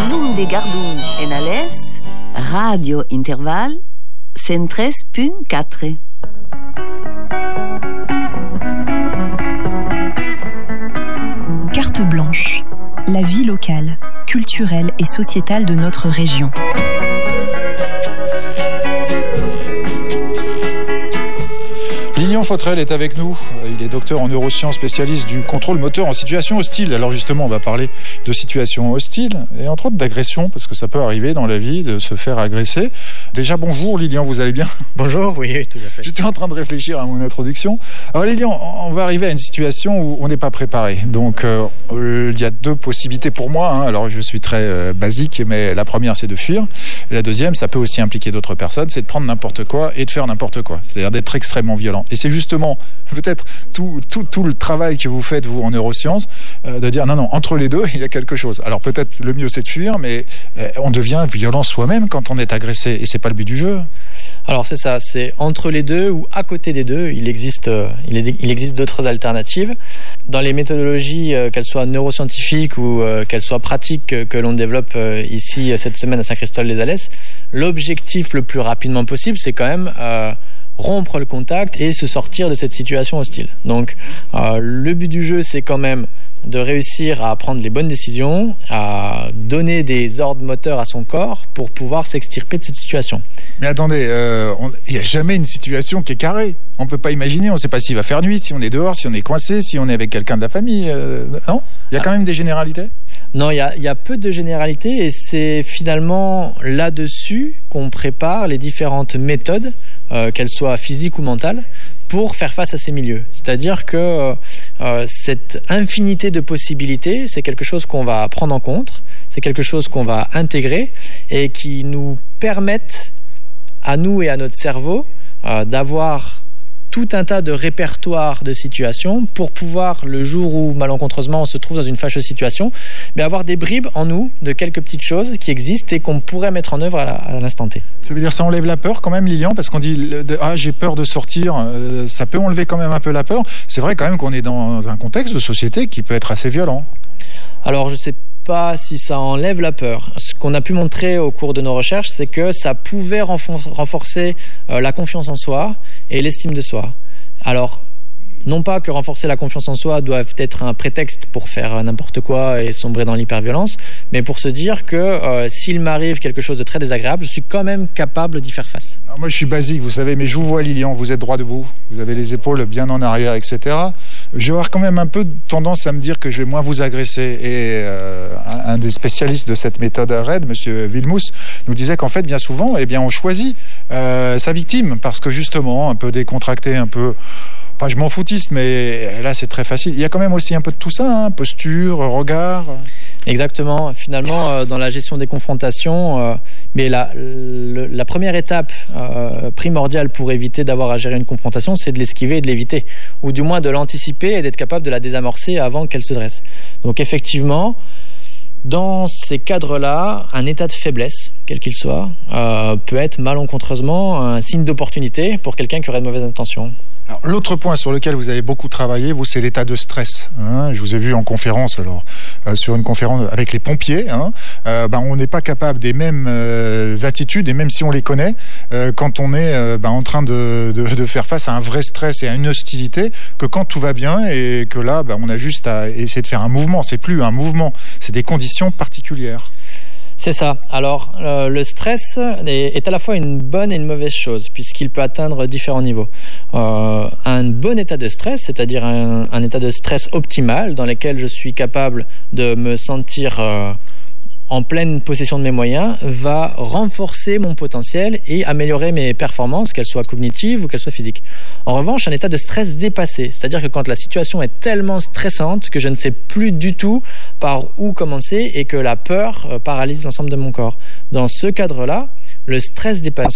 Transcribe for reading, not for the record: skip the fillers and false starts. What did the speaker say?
L'Unde Gardun en Alès, Radio Interval, 103.4. Carte blanche, la vie locale, culturelle et sociétale de notre région. Lilian Fautrel est avec nous. Il est docteur en neurosciences, spécialiste du contrôle moteur en situation hostile. Alors justement, on va parler de situation hostile et entre autres d'agression, parce que ça peut arriver dans la vie de se faire agresser. Déjà, bonjour Lilian, vous allez bien ? Bonjour, oui, tout à fait. J'étais en train de réfléchir à mon introduction. Alors Lilian, on va arriver à une situation où on n'est pas préparé. Donc il y a deux possibilités pour moi. Alors je suis très basique, mais la première c'est de fuir. Et la deuxième, ça peut aussi impliquer d'autres personnes, c'est de prendre n'importe quoi et de faire n'importe quoi. C'est-à-dire d'être extrêmement violent. Et c'est justement peut-être tout le travail que vous faites, vous, en neurosciences, de dire non, entre les deux, il y a quelque chose. Alors peut-être le mieux, c'est de fuir, mais on devient violent soi-même quand on est agressé, et c'est pas le but du jeu. Alors c'est ça, c'est entre les deux ou à côté des deux, il existe d'autres alternatives. Dans les méthodologies, qu'elles soient neuroscientifiques ou qu'elles soient pratiques que l'on développe ici cette semaine à Saint-Christol-les-Alès, l'objectif le plus rapidement possible, c'est quand même rompre le contact et se sortir de cette situation hostile. Donc le but du jeu, c'est quand même de réussir à prendre les bonnes décisions, à donner des ordres moteurs à son corps pour pouvoir s'extirper de cette situation. Mais attendez, il n'y a jamais une situation qui est carrée. On ne peut pas imaginer, on ne sait pas s'il va faire nuit, si on est dehors, si on est coincé, si on est avec quelqu'un de la famille. Non ? Il y a quand même des généralités ? Non, il y a peu de généralités et c'est finalement là-dessus qu'on prépare les différentes méthodes, qu'elles soient physiques ou mentales, pour faire face à ces milieux. C'est-à-dire que cette infinité de possibilités, c'est quelque chose qu'on va prendre en compte, c'est quelque chose qu'on va intégrer et qui nous permettent à nous et à notre cerveau d'avoir tout un tas de répertoires de situations pour pouvoir, le jour où malencontreusement on se trouve dans une fâcheuse situation, mais avoir des bribes en nous de quelques petites choses qui existent et qu'on pourrait mettre en œuvre à l'instant T. Ça veut dire que ça enlève la peur quand même, Lilian, parce qu'on dit j'ai peur de sortir, ça peut enlever quand même un peu la peur. C'est vrai quand même qu'on est dans un contexte de société qui peut être assez violent. Alors je sais pas si ça enlève la peur. Ce qu'on a pu montrer au cours de nos recherches, c'est que ça pouvait renforcer la confiance en soi et l'estime de soi. Alors, non pas que renforcer la confiance en soi doive être un prétexte pour faire n'importe quoi et sombrer dans l'hyperviolence, mais pour se dire que s'il m'arrive quelque chose de très désagréable, je suis quand même capable d'y faire face. Alors moi je suis basique, vous savez, mais je vous vois Lilian, vous êtes droit debout, vous avez les épaules bien en arrière, etc. Je vais avoir quand même un peu tendance à me dire que je vais moins vous agresser. Et un des spécialistes de cette méthode RAID, M. Villemous, nous disait qu'en fait, bien souvent, on choisit sa victime, parce que justement, un peu décontracté, un peu... Pas je m'en foutiste, mais là c'est très facile. Il y a quand même aussi un peu de tout ça, posture, regard. Exactement. Finalement, dans la gestion des confrontations, mais la première étape primordiale pour éviter d'avoir à gérer une confrontation, c'est de l'esquiver et de l'éviter, ou du moins de l'anticiper et d'être capable de la désamorcer avant qu'elle se dresse. Donc effectivement, dans ces cadres-là, un état de faiblesse, quel qu'il soit, peut être malencontreusement un signe d'opportunité pour quelqu'un qui aurait de mauvaises intentions. Alors, l'autre point sur lequel vous avez beaucoup travaillé, vous, c'est l'état de stress. Je vous ai vu en conférence, sur une conférence avec les pompiers. On n'est pas capable des mêmes attitudes, et même si on les connaît, quand on est en train de faire face à un vrai stress et à une hostilité, que quand tout va bien et que là, on a juste à essayer de faire un mouvement. C'est plus un mouvement, c'est des conditions particulières. C'est ça. Alors, le stress est à la fois une bonne et une mauvaise chose, puisqu'il peut atteindre différents niveaux. Un bon état de stress, c'est-à-dire un état de stress optimal, dans lequel je suis capable de me sentir en pleine possession de mes moyens, va renforcer mon potentiel et améliorer mes performances, qu'elles soient cognitives ou qu'elles soient physiques. En revanche, un état de stress dépassé, c'est-à-dire que quand la situation est tellement stressante que je ne sais plus du tout par où commencer et que la peur paralyse l'ensemble de mon corps. Dans ce cadre-là, le stress dépassé